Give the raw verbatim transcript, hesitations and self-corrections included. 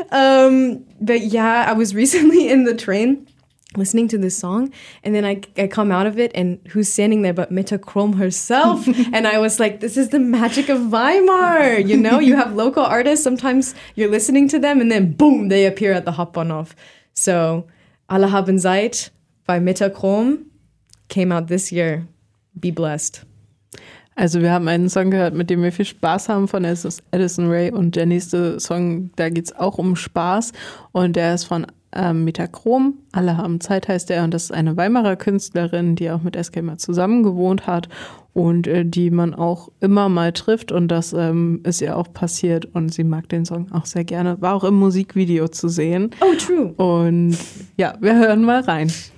um, but yeah, I was recently in the train listening to this song, and then I, I come out of it, and who's standing there but Metachrome herself? And I was like, this is the magic of Weimar, you know? You have local artists, sometimes you're listening to them, and then boom, they appear at the Hauptbahnhof. So, Alle haben Zeit by Metachrome came out this year. Be blessed. Also wir haben einen Song gehört, mit dem wir viel Spaß haben von Addison Rae, und der nächste Song, da geht es auch um Spaß, und der ist von ähm, Metachrome. Alle haben Zeit heißt der, und das ist eine Weimarer Künstlerin, die auch mit Eskimo zusammen gewohnt hat und äh, die man auch immer mal trifft, und das ähm, ist ihr auch passiert, und sie mag den Song auch sehr gerne. War auch im Musikvideo zu sehen. Oh, true. Und ja, wir hören mal rein.